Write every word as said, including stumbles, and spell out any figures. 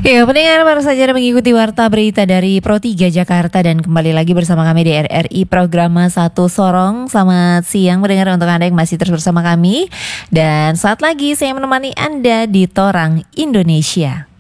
Ya, pendengar baru saja mengikuti warta berita dari Pro tiga Jakarta dan kembali lagi bersama kami di R R I program Satu Sorong. Selamat siang mendengar untuk Anda yang masih terus bersama kami. Dan saat lagi saya menemani Anda di Torang Indonesia.